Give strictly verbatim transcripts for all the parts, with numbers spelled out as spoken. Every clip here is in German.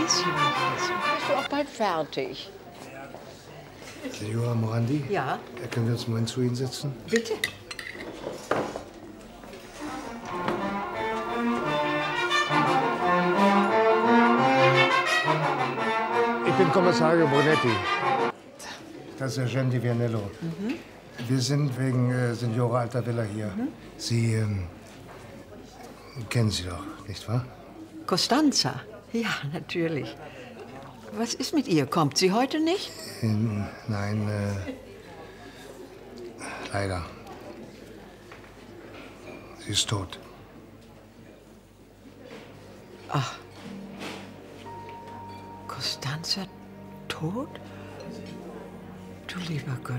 bisschen noch. Bist du auch bald fertig? Signora Morandi? Ja? Können wir uns mal zu Ihnen setzen? Bitte? Ich bin Kommissario Brunetti. Das ist Eugène Di Vianello. Mhm. Wir sind wegen äh, Signora Altavilla hier. Mhm. Sie ähm, kennen sie doch, nicht wahr? Costanza? Ja, natürlich. Was ist mit ihr? Kommt sie heute nicht? In, nein, äh, leider. Sie ist tot. Ach. Costanza tot? Du lieber Gott.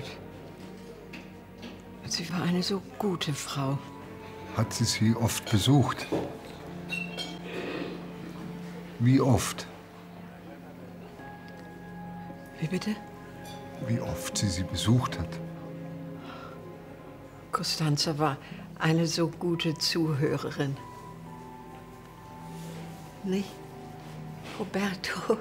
Sie war eine so gute Frau. Hat sie sie oft besucht? Wie oft? Wie bitte? Wie oft sie sie besucht hat. Costanza war eine so gute Zuhörerin. Nicht? Roberto.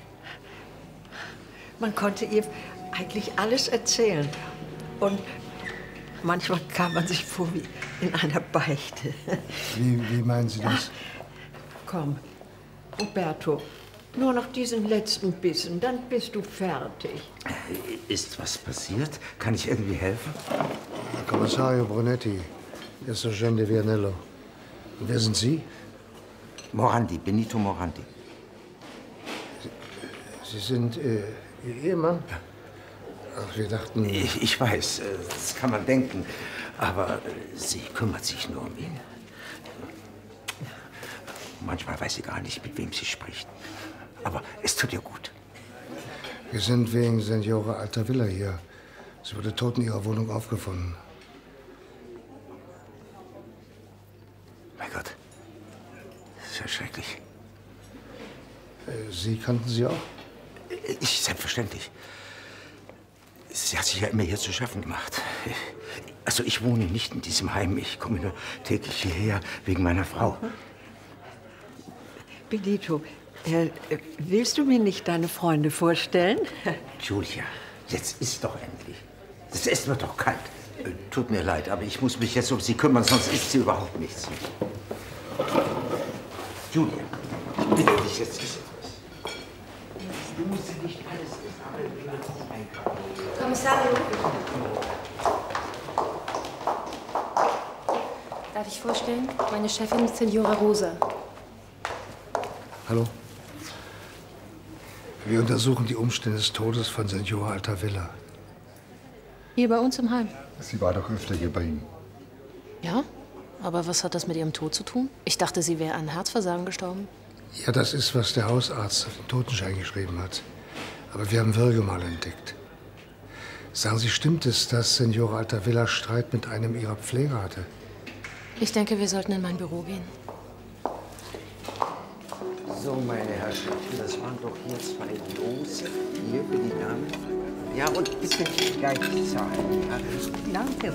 Man konnte ihr eigentlich alles erzählen. Und manchmal kam man sich vor wie in einer Beichte. Wie, wie meinen Sie das? Komm, Roberto, nur noch diesen letzten Bissen, dann bist du fertig. Ist was passiert? Kann ich irgendwie helfen? Kommissario Brunetti, das ist Eugène Di Vianello. Und wer sind Sie? Morandi, Benito Morandi. Sie, Sie sind äh, Ihr Ehemann? Ja. Ach, wir dachten... Ich, ich weiß, das kann man denken. Aber sie kümmert sich nur um ihn. Manchmal weiß sie gar nicht, mit wem sie spricht. Aber es tut ihr gut. Wir sind wegen Signora Altavilla hier. Sie wurde tot in ihrer Wohnung aufgefunden. Mein Gott, das ist ja schrecklich. Sie kannten sie auch? Ich, selbstverständlich. Sie hat sich ja immer hier zu schaffen gemacht. Also ich wohne nicht in diesem Heim. Ich komme nur täglich hierher wegen meiner Frau. Benito, äh, willst du mir nicht deine Freunde vorstellen? Julia, jetzt isst doch endlich. Das Essen wird doch kalt. Äh, tut mir leid, aber ich muss mich jetzt um sie kümmern, sonst isst sie überhaupt nichts. Julia, ich bitte dich, jetzt isst etwas. Du musst ja nicht alles essen, aber wir müssen es einkaufen. Kommissario. Darf ich vorstellen? Meine Chefin, Signora Rosa. Hallo. Wir untersuchen die Umstände des Todes von Signora Altavilla. Hier bei uns im Heim? Sie war doch öfter hier bei Ihnen. Ja? Aber was hat das mit Ihrem Tod zu tun? Ich dachte, sie wäre an Herzversagen gestorben. Ja, das ist, was der Hausarzt auf den Totenschein geschrieben hat. Aber wir haben Würgemal entdeckt. Sagen Sie, stimmt es, dass Signora Altavilla Streit mit einem ihrer Pfleger hatte? Ich denke, wir sollten in mein Büro gehen. So, meine Herrschaften, das waren doch hier zwei Lose. Hier für die Dame. Ja, und bitte gleich zahlen. Ja. Danke.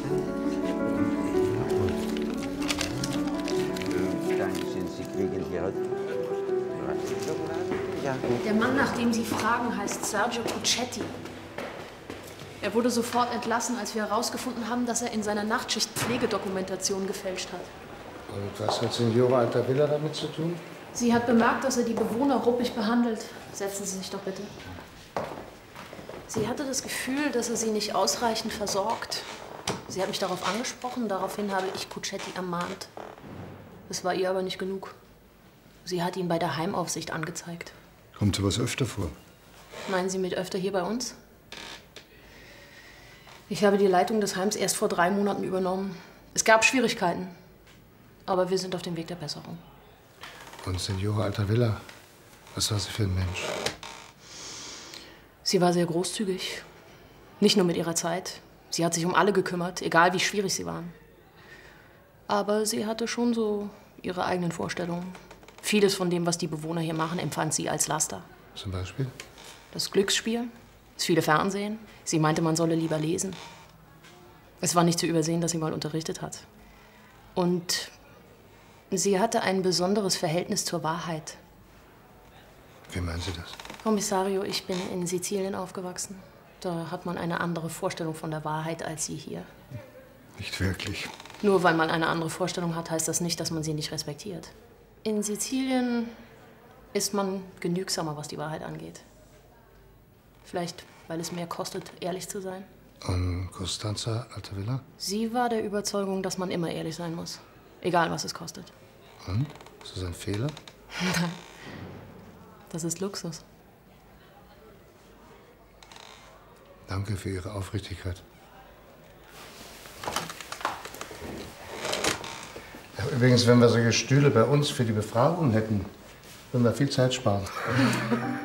Dann sind Sie kriegen hier ja. Der Mann, nach dem Sie fragen, heißt Sergio Puccetti. Er wurde sofort entlassen, als wir herausgefunden haben, dass er in seiner Nachtschicht Pflegedokumentation gefälscht hat. Und was hat Signora Altavilla damit zu tun? Sie hat bemerkt, dass er die Bewohner ruppig behandelt. Setzen Sie sich doch bitte. Sie hatte das Gefühl, dass er sie nicht ausreichend versorgt. Sie hat mich darauf angesprochen, daraufhin habe ich Puccetti ermahnt. Das war ihr aber nicht genug. Sie hat ihn bei der Heimaufsicht angezeigt. Kommt sowas öfter vor? Meinen Sie mit öfter hier bei uns? Ich habe die Leitung des Heims erst vor drei Monaten übernommen. Es gab Schwierigkeiten, aber wir sind auf dem Weg der Besserung. Und Signora Altavilla, was war sie für ein Mensch? Sie war sehr großzügig. Nicht nur mit ihrer Zeit. Sie hat sich um alle gekümmert, egal wie schwierig sie waren. Aber sie hatte schon so ihre eigenen Vorstellungen. Vieles von dem, was die Bewohner hier machen, empfand sie als Laster. Zum Beispiel? Das Glücksspiel, das viele Fernsehen. Sie meinte, man solle lieber lesen. Es war nicht zu übersehen, dass sie mal unterrichtet hat. Und sie hatte ein besonderes Verhältnis zur Wahrheit. Wie meinen Sie das? Kommissario, ich bin in Sizilien aufgewachsen. Da hat man eine andere Vorstellung von der Wahrheit als Sie hier. Nicht wirklich. Nur weil man eine andere Vorstellung hat, heißt das nicht, dass man sie nicht respektiert. In Sizilien ist man genügsamer, was die Wahrheit angeht. Vielleicht, weil es mehr kostet, ehrlich zu sein. Und Costanza, Alta Villa? Sie war der Überzeugung, dass man immer ehrlich sein muss. Egal, was es kostet. Und? Ist das ein Fehler? Das ist Luxus. Danke für Ihre Aufrichtigkeit. Ja, übrigens, wenn wir solche Stühle bei uns für die Befragung hätten, würden wir viel Zeit sparen.